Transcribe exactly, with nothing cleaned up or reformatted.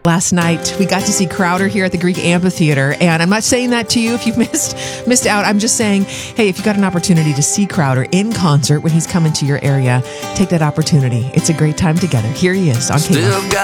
Last night, we got to see Crowder here at the Greek Amphitheater, and I'm not saying that to you if you've missed missed out. I'm just saying, hey, if you got an opportunity to see Crowder in concert when he's coming to your area, take that opportunity. It's a great time together. Here he is on K L O F.